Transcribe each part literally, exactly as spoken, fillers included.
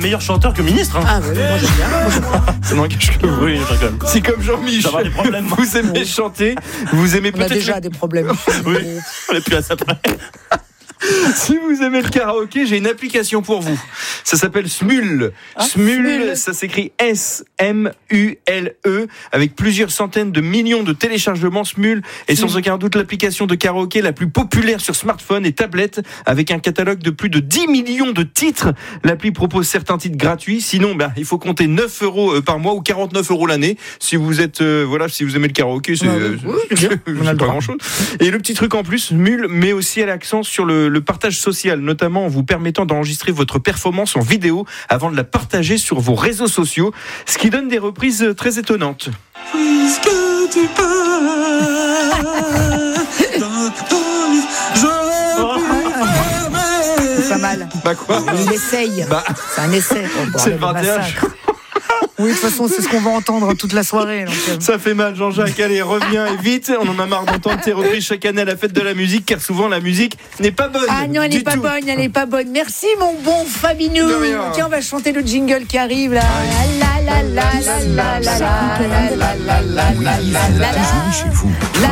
Meilleur chanteur que ministre. Hein. Ah, ouais, moi j'aime bien. Moi, j'aime bien. Ça n'engage que oui, je rigole. Si comme Jean-Mich, J'avais des problèmes. vous aimez chanter, vous aimez On a peut-être... déjà des problèmes. Oui, on est plus à ça près. Si vous aimez le karaoké, j'ai une application pour vous. Ça s'appelle Smule. Ah, Smule, Smule. ça s'écrit S M U L E, avec plusieurs centaines de millions de téléchargements. Smule est sans aucun doute l'application de karaoké la plus populaire sur smartphone et tablette, avec un catalogue de plus de dix millions de titres. L'appli propose certains titres gratuits, sinon ben, il faut compter neuf euros par mois ou quarante-neuf euros l'année. Si vous êtes, euh, voilà, si vous aimez le karaoké, c'est, Ah oui, oui, c'est bien. c'est On a le pas droit. grand chose. Et le petit truc en plus, Smule met aussi à l'accent sur le, le partage social, notamment en vous permettant d'enregistrer votre performance en vidéo avant de la partager sur vos réseaux sociaux, ce qui donne des reprises très étonnantes. Puisque tu pars, C'est pas mal. Bah quoi Il essaye. Bah, C'est un essai. Oh, bordel, c'est le le vingt et un. massacre. Oui, de toute façon, c'est ce qu'on va entendre toute la soirée. Donc, euh, Ça fait mal, Jean-Jacques. Allez, reviens et vite. On en a marre d'entendre tes reprises chaque année à la fête de la musique, car souvent la musique n'est pas bonne. Ah non, elle du n'est pas tout. bonne, elle n'est pas bonne. Merci mon bon Fabinou. De rien. Tiens, on va chanter le jingle qui arrive là. La la la la la la la la la la la la la la chez vous. la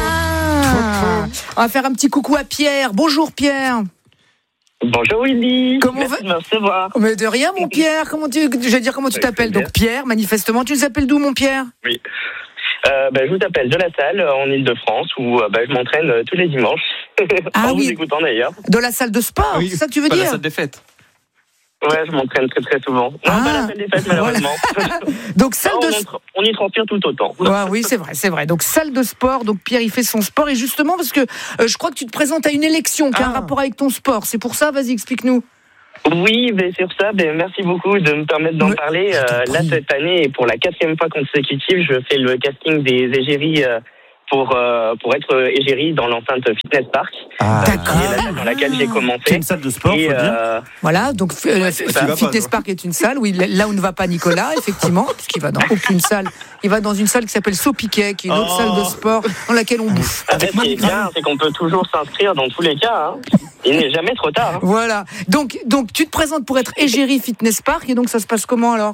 la. On va faire un petit coucou à Pierre. Bonjour Pierre. Bonjour Willy. Comment Merci va- de me recevoir. Mais de rien mon Pierre. Comment tu, je vais dire comment tu Ouais, t'appelles très donc Pierre. Manifestement, tu nous appelles d'où mon Pierre? Oui. Euh, bah, je vous appelle de la salle euh, en Ile-de-France où euh, bah, je m'entraîne euh, tous les dimanches. Ah en oui. vous écoutant d'ailleurs. De la salle de sport. Oui, C'est ça que tu veux pas la dire? salle des fêtes. Ouais, je m'entraîne très très souvent. Non, Ah. pas la salle des fêtes malheureusement. Donc salle Non, de on, en- on y transpire tout autant. Ouais, oui, c'est vrai, c'est vrai. Donc salle de sport, donc Pierre il fait son sport et justement parce que euh, je crois que tu te présentes à une élection qui a un Ah. rapport avec ton sport. C'est pour ça, vas-y, explique-nous. Oui, mais sur ça, ben, merci beaucoup de me permettre d'en Mais- parler. Euh, là, cette année, et pour la quatrième fois consécutive, je fais le casting des égéries euh, pour, euh, pour être égérie dans l'enceinte Fitness Park, Ah, qui est la salle dans laquelle j'ai C'est commencé. une salle de sport, faut Et, dire. euh, Voilà, donc euh, Ouais, c'est F- ça. Fitness Tu vas pas, Park est une salle, oui, là où ne va pas Nicolas, effectivement, puisqu'il va dans aucune salle. Il va dans une salle qui s'appelle Sopiquet, qui est une autre Oh. salle de sport dans laquelle on bouffe. Avec ce qui est bien, c'est qu'on peut toujours s'inscrire dans tous les cas. Hein. Il n'est jamais trop tard. Hein. Voilà. Donc, donc tu te présentes pour être égérie Fitness Park et donc ça se passe comment alors?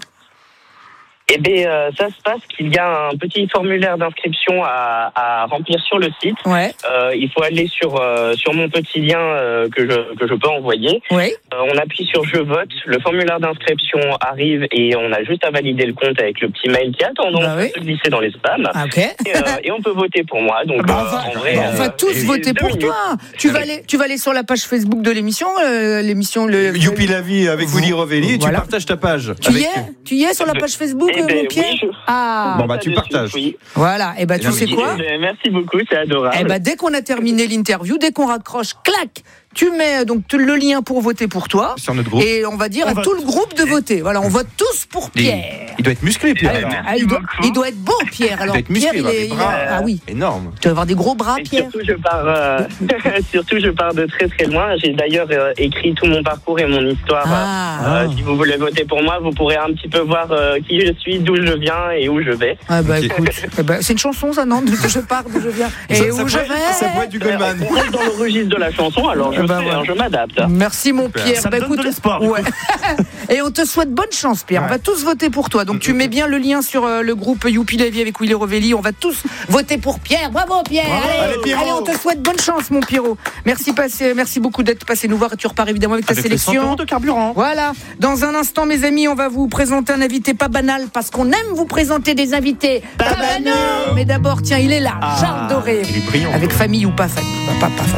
Eh bien, euh, ça se passe qu'il y a un petit formulaire d'inscription à, à remplir sur le site. Ouais, Euh, il faut aller sur euh, sur mon petit lien euh, que je que je peux envoyer. ouais. Euh, on appuie sur je vote. Le formulaire d'inscription arrive et on a juste à valider le compte avec le petit mail qui a tendance Bah oui. à se glisser dans les spams. Ah, ok. Et, euh, et on peut voter pour moi. Donc, Bah, on euh, va, en vrai, on va euh, tous j'ai voter deux pour minutes. toi. Tu vas aller, tu vas aller sur la page Facebook de l'émission, euh, l'émission le. Youpi la vie avec Willy Rovelli, et Voilà. tu partages ta page. Tu Avec- y es Tu y es sur la page Facebook, Eh euh, ben, mon Pierre oui, je- Ah, Bon, bah, tu Dessus, partages. oui. voilà. Et ben, tu non, sais mais- quoi Eh ben, merci beaucoup, c'est adorable. Eh ben, dès qu'on a terminé l'interview, dès qu'on raccroche, clac, tu mets donc t- le lien pour voter pour toi. Sur notre groupe. Et on va dire On à vote. tout le groupe de voter. Voilà, on vote tous pour Il- Pierre. Il doit être musclé, Pierre. Eh alors. ben, Ah, il, doit, beaucoup. il doit être beau, Pierre. Alors, doit être musclé, Pierre, il il doit est. avoir des il bras. a- ah oui, Énorme. tu vas avoir des gros bras, Et Pierre. surtout, je pars, euh, surtout, je pars de très très loin. J'ai d'ailleurs euh, écrit tout mon parcours et mon histoire. Ah, Euh, si vous voulez voter pour moi, vous pourrez un petit peu voir euh, qui je suis, d'où je viens et où je vais. ah bah Ok. écoute, eh ben, c'est une chanson, ça, non? D'où je pars, d'où je viens. Et Ça- où ça je pourrait- vais. Ça pourrait être du Goldman. On reste dans le registre de la chanson, alors je Eh ben fais, voilà. hein, je m'adapte. Merci mon Pierre. Ça me donne de l'espoir, du ouais. Et on te souhaite bonne chance Pierre. On va tous voter pour toi. Donc tu mets bien le lien sur euh, le groupe Youpi la vie avec Willy Rovelli. On va tous voter pour Pierre. Bravo Pierre. Allez, Allez, Pierrot. allez, on te souhaite bonne chance mon Pierrot. Merci passé, merci beaucoup d'être passé nous voir et tu repars évidemment avec ta Avec les cent sélection. euros de carburant. Voilà. Dans un instant, mes amis, on va vous présenter un invité pas banal parce qu'on aime vous présenter des invités pas banaux. Mais d'abord, tiens, il est là, Ah, Charles Doré. Il est brillant. Avec famille ou pas famille. Pas, pas, pas famille.